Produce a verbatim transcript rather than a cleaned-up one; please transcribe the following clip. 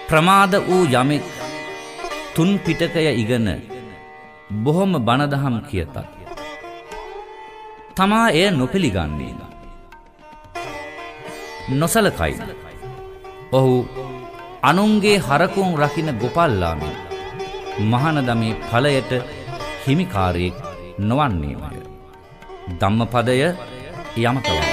ප්‍රමාද වූ යමෙක් තුන් පිටකය ඉගෙන බොහොම බණදහම් කියතත් තමා එය නොපිළිගන්නේ නොසලකයි. ඔහු අනුන්ගේ හරකුන් රකින්න ගොපල්ලාමි මහානදමේ ඵලයට හිමිකාරයෙක් නොවන්නේමය. ධම්මපදය යමක වදයි.